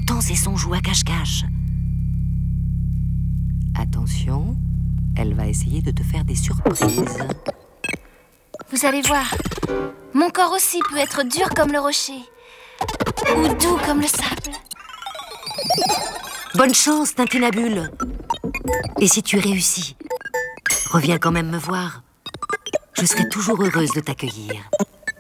entends, c'est son joue à cache-cache. Attention, elle va essayer de te faire des surprises. Vous allez voir, mon corps aussi peut être dur comme le rocher, ou doux comme le sable. Bonne chance, Tintinabule. Et si tu réussis, reviens quand même me voir. Je serai toujours heureuse de t'accueillir.